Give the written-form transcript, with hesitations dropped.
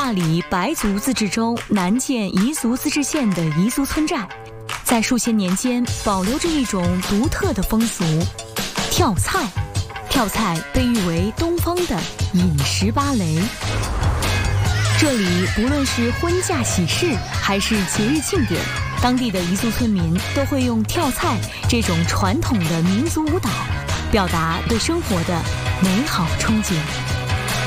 大理白族自治州南建彝族自治县的彝族村寨，在数千年间保留着一种独特的风俗——跳菜。跳菜被誉为东方的饮食芭蕾。这里不论是婚嫁喜事，还是节日庆典，当地的彝族村民都会用跳菜这种传统的民族舞蹈，表达对生活的美好憧憬。